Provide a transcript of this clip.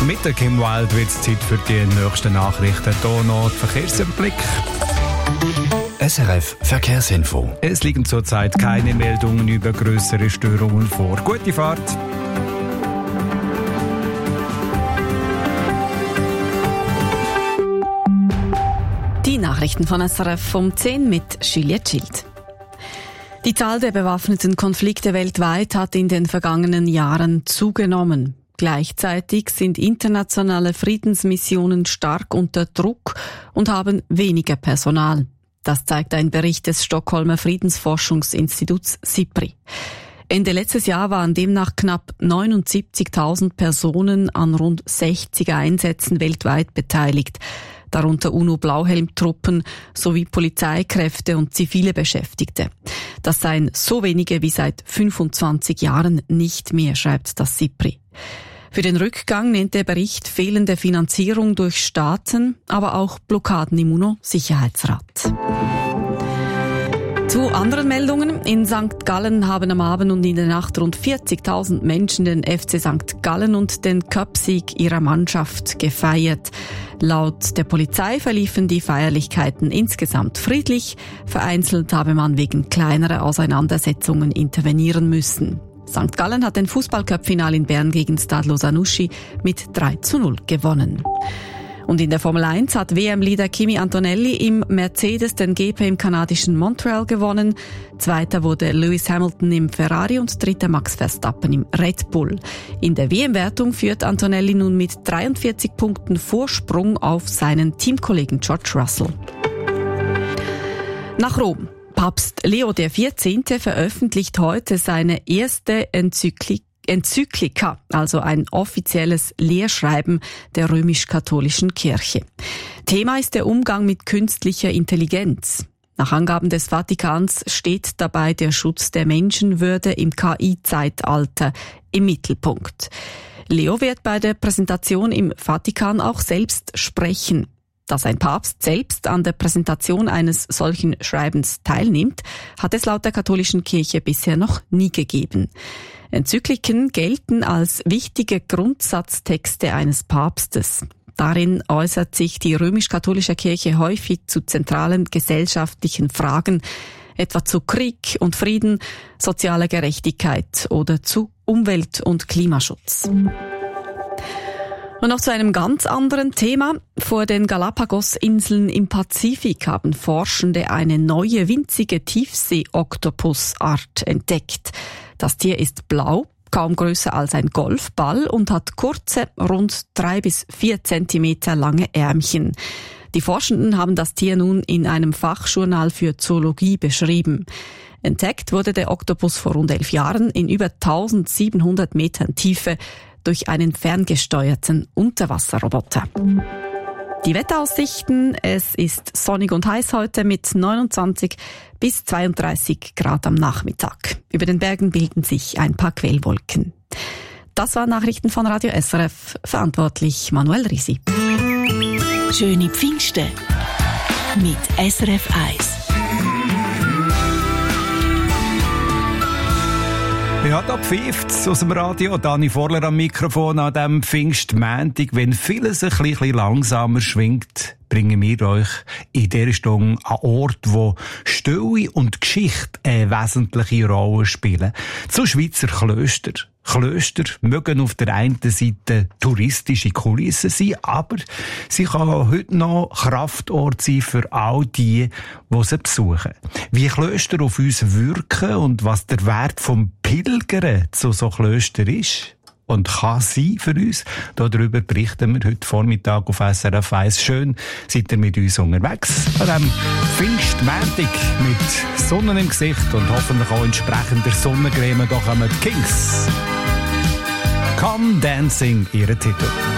Mit der Kim Wilde wird es Zeit für die nächsten Nachrichten. Hier noch der Verkehrsüberblick. SRF Verkehrsinfo. Es liegen zurzeit keine Meldungen über grössere Störungen vor. Gute Fahrt! Die Nachrichten von SRF um 10 mit Juliette Schild. Die Zahl der bewaffneten Konflikte weltweit hat in den vergangenen Jahren zugenommen. Gleichzeitig sind internationale Friedensmissionen stark unter Druck und haben weniger Personal. Das zeigt ein Bericht des Stockholmer Friedensforschungsinstituts SIPRI. Ende letztes Jahr waren demnach knapp 79.000 Personen an rund 60 Einsätzen weltweit beteiligt, darunter UNO-Blauhelmtruppen sowie Polizeikräfte und zivile Beschäftigte. Das seien so wenige wie seit 25 Jahren nicht mehr, schreibt das SIPRI. Für den Rückgang nennt der Bericht fehlende Finanzierung durch Staaten, aber auch Blockaden im UNO-Sicherheitsrat. Zu anderen Meldungen. In St. Gallen haben am Abend und in der Nacht rund 40.000 Menschen den FC St. Gallen und den Cupsieg ihrer Mannschaft gefeiert. Laut der Polizei verliefen die Feierlichkeiten insgesamt friedlich. Vereinzelt habe man wegen kleinerer Auseinandersetzungen intervenieren müssen. St. Gallen hat den Fußballcup-Final in Bern gegen Stade Lausanne mit 3:0 gewonnen. Und in der Formel 1 hat WM-Leader Kimi Antonelli im Mercedes den GP im kanadischen Montreal gewonnen. Zweiter wurde Lewis Hamilton im Ferrari und dritter Max Verstappen im Red Bull. In der WM-Wertung führt Antonelli nun mit 43 Punkten Vorsprung auf seinen Teamkollegen George Russell. Nach Rom. Papst Leo XIV. Veröffentlicht heute seine erste Enzyklika, also ein offizielles Lehrschreiben der römisch-katholischen Kirche. Thema ist der Umgang mit künstlicher Intelligenz. Nach Angaben des Vatikans steht dabei der Schutz der Menschenwürde im KI-Zeitalter im Mittelpunkt. Leo wird bei der Präsentation im Vatikan auch selbst sprechen. Dass ein Papst selbst an der Präsentation eines solchen Schreibens teilnimmt, hat es laut der katholischen Kirche bisher noch nie gegeben. Enzykliken gelten als wichtige Grundsatztexte eines Papstes. Darin äußert sich die römisch-katholische Kirche häufig zu zentralen gesellschaftlichen Fragen, etwa zu Krieg und Frieden, sozialer Gerechtigkeit oder zu Umwelt- und Klimaschutz. Und noch zu einem ganz anderen Thema. Vor den Galapagos-Inseln im Pazifik haben Forschende eine neue winzige Tiefsee-Oktopusart entdeckt. Das Tier ist blau, kaum größer als ein Golfball und hat kurze, rund 3 bis 4 Zentimeter lange Ärmchen. Die Forschenden haben das Tier nun in einem Fachjournal für Zoologie beschrieben. Entdeckt wurde der Oktopus vor rund 11 Jahren in über 1700 Metern Tiefe durch einen ferngesteuerten Unterwasserroboter. Die Wetteraussichten: Es ist sonnig und heiß heute mit 29 bis 32 Grad am Nachmittag. Über den Bergen bilden sich ein paar Quellwolken. Das waren Nachrichten von Radio SRF. Verantwortlich Manuel Risi. Schöne Pfingsten mit SRF 1. Ja, da pfeift's aus dem Radio. Dani Vorler am Mikrofon an diesem Pfingstmontag. Wenn vieles ein bisschen langsamer schwingt, bringen wir euch in dieser Stunde an Ort, wo Stille und Geschichte eine wesentliche Rolle spielen. Zu Schweizer Klöster. Klöster mögen auf der einen Seite touristische Kulissen sein, aber sie kann heute noch Kraftort sein für all die, die sie besuchen. Wie Klöster auf uns wirken und was der Wert vom Pilgern zu so Klöstern ist und kann sein für uns, darüber berichten wir heute Vormittag auf SRF 1. Schön, seid ihr mit uns unterwegs an diesem Pfingstmontag mit Sonne im Gesicht und hoffentlich auch entsprechender Sonnencreme. Da kommen die Kings. Come Dancing, ihre Titel.